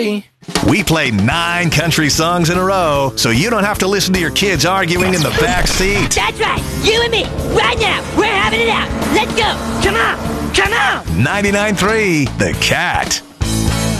We play 9 country songs in a row, so you don't have to listen to your kids arguing in the back seat. That's right. You and me. Right now. We're having it out. Let's go. Come on. Come on. 99.3 The Cat.